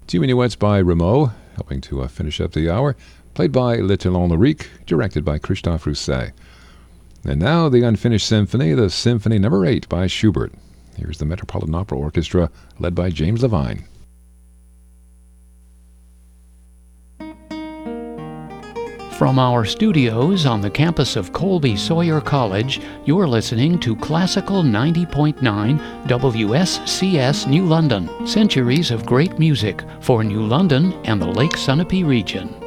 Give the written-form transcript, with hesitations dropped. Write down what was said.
Two Minuets by Rameau, helping to finish up the hour, played by Le Talon Lyrique, directed by Christophe Rousset. And now the Unfinished Symphony, the Symphony No. 8 by Schubert. Here's the Metropolitan Opera Orchestra, led by James Levine. From our studios on the campus of Colby Sawyer College, you're listening to Classical 90.9 WSCS New London. Centuries of great music for New London and the Lake Sunapee region.